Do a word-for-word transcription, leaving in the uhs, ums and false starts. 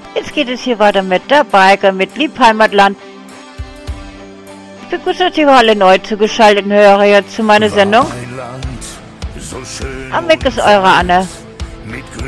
Jetzt geht es hier weiter mit der Biker, mit Liebheimatland. Ich begrüße Sie alle neu zugeschalteten Hörer jetzt zu meiner Sendung. So schön Am Mic ist eure Anne. mit grünen